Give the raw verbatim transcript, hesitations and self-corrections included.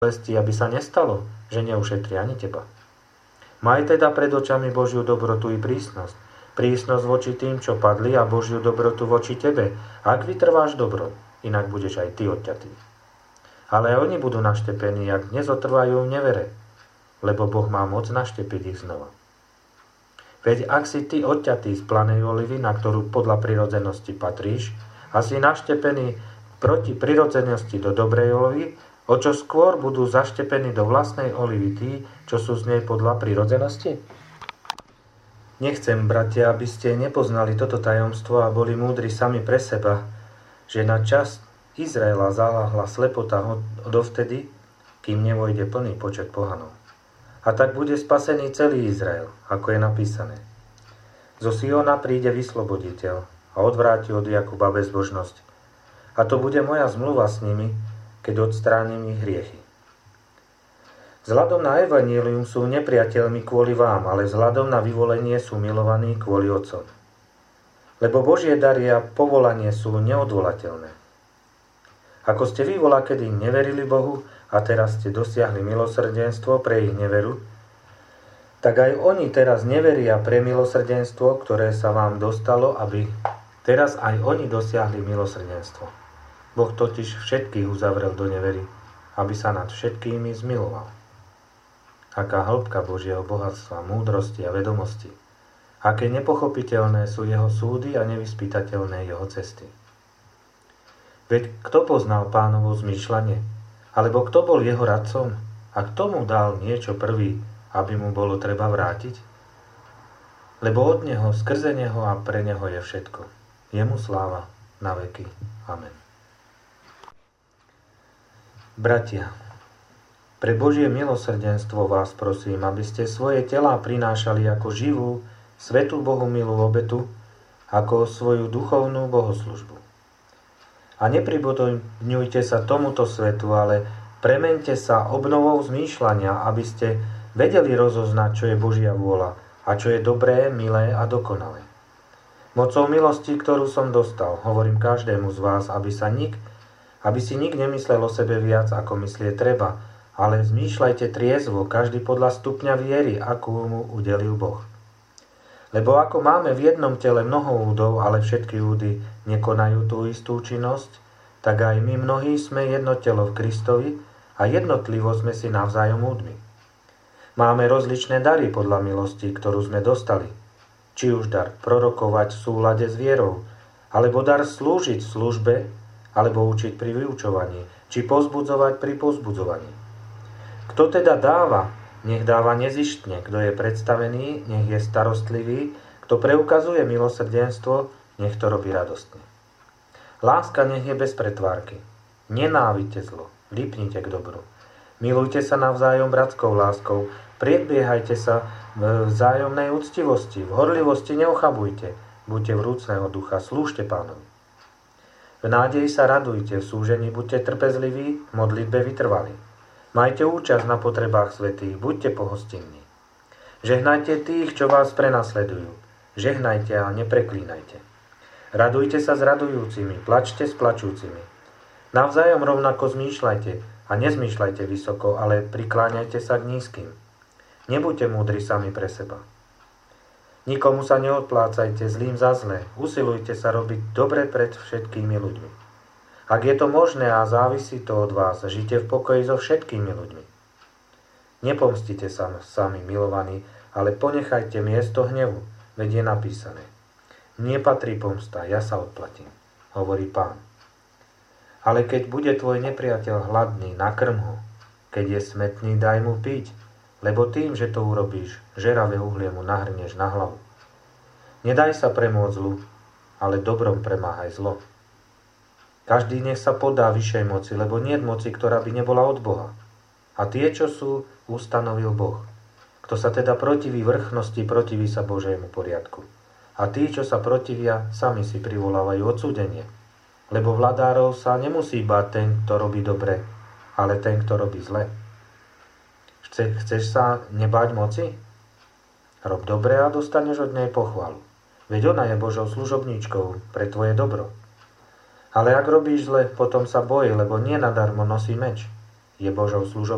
bolesti, aby sa nestalo, že neušetrí ani teba. Maj teda pred očami Božiu dobrotu i prísnosť. Prísnosť voči tým, čo padli, a Božiu dobrotu voči tebe, ak vytrváš dobro, inak budeš aj ty odťatý. Ale aj oni budú naštepení, ak nezotrvajú v nevere, lebo Boh má moc naštepiť ich znova. Veď ak si ty odťatý z planej olivy, na ktorú podľa prirodzenosti patríš, a si naštepený proti prirodzenosti do dobrej olivy, o čo skôr budú zaštepení do vlastnej olivy tí, čo sú z nej podľa prirodzenosti? Nechcem, bratia, aby ste nepoznali toto tajomstvo a boli múdri sami pre seba, že na čas Izraela zaláhla slepota dovtedy, kým nevojde plný počet pohanov. A tak bude spasený celý Izrael, ako je napísané. Zo Siona príde vysloboditeľ a odvráti od Jakuba bezbožnosť. A to bude moja zmluva s nimi, keď odstránim ich hriechy. Vzhľadom na evanjelium sú nepriateľmi kvôli vám, ale vzhľadom na vyvolenie sú milovaní kvôli Otcom. Lebo Božie dary a povolanie sú neodvolateľné. Ako ste vy voľakedy neverili Bohu a teraz ste dosiahli milosrdenstvo pre ich neveru, tak aj oni teraz neveria pre milosrdenstvo, ktoré sa vám dostalo, aby teraz aj oni dosiahli milosrdenstvo. Boh totiž všetkých uzavrel do nevery, aby sa nad všetkými zmiloval. Aká hĺbka Božieho bohatstva, múdrosti a vedomosti. Aké nepochopiteľné sú jeho súdy a nevyspytateľné jeho cesty. Veď kto poznal Pánovo zmýšľanie? Alebo kto bol jeho radcom? A kto mu dal niečo prvý, aby mu bolo treba vrátiť? Lebo od neho, skrze neho a pre neho je všetko. Jemu sláva na veky. Amen. Bratia, pre Božie milosrdenstvo vás prosím, aby ste svoje telá prinášali ako živú, svätú Bohu milú obetu, ako svoju duchovnú bohoslužbu. A nepripodobňujte sa tomuto svetu, ale premente sa obnovou zmýšľania, aby ste vedeli rozoznať, čo je Božia vôľa a čo je dobré, milé a dokonalé. Mocou milosti, ktorú som dostal, hovorím každému z vás, aby sa nik Aby si nik nemyslel o sebe viac, ako myslieť treba, ale zmýšľajte triezvo, každý podľa stupňa viery, akú mu udelil Boh. Lebo ako máme v jednom tele mnoho údov, ale všetky údy nekonajú tú istú činnosť, tak aj my mnohí sme jedno telo v Kristovi a jednotlivo sme si navzájom údmi. Máme rozličné dary podľa milosti, ktorú sme dostali. Či už dar prorokovať v súlade s vierou, alebo dar slúžiť v službe, alebo učiť pri vyučovaní, či pozbudzovať pri pozbudzovaní. Kto teda dáva, nech dáva nezištne, kto je predstavený, nech je starostlivý, kto preukazuje milosrdenstvo, nech to robí radostne. Láska nech je bez pretvárky. Nenávidte zlo, lipnite k dobru. Milujte sa navzájom bratskou láskou, predbiehajte sa v vzájomnej úctivosti, v horlivosti neochabujte, buďte vrúcneho ducha, slúžte Pánovi. V nádeji sa radujte, v súžení buďte trpezliví, v modlitbe vytrvalí. Majte účasť na potrebách svätých, buďte pohostinní. Žehnajte tých, čo vás prenasledujú. Žehnajte a nepreklínajte. Radujte sa s radujúcimi, plačte s plačúcimi. Navzájom rovnako zmýšľajte a nezmýšľajte vysoko, ale prikláňajte sa k nízkym. Nebuďte múdri sami pre seba. Nikomu sa neodplácajte zlým za zlé, usilujte sa robiť dobre pred všetkými ľuďmi. Ak je to možné a závisí to od vás, žite v pokoji so všetkými ľuďmi. Nepomstite sa sami, milovaní, ale ponechajte miesto hnevu, veď je napísané. Nepatrí pomsta, ja sa odplatím, hovorí Pán. Ale keď bude tvoj nepriateľ hladný, nakrm ho, keď je smätný, daj mu piť, lebo tým, že to urobíš, žeravé uhlie mu nahrnieš na hlavu. Nedaj sa premôcť zlu, ale dobrom premáhaj zlo. Každý nech sa podá vyššej moci, lebo nie je moci, ktorá by nebola od Boha. A tie, čo sú, ustanovil Boh. Kto sa teda protiví vrchnosti, protiví sa Božiemu poriadku. A tí, čo sa protivia, sami si privolávajú odsúdenie. Lebo vladárov sa nemusí báť ten, kto robí dobre, ale ten, kto robí zle. Chceš sa nebáť moci? Rob dobre a dostaneš od nej pochvalu. Veď ona je Božou služobníčkou pre tvoje dobro. Ale ak robíš zle, potom sa boj, lebo nie nadarmo nosí meč. Je Božou služobníčkou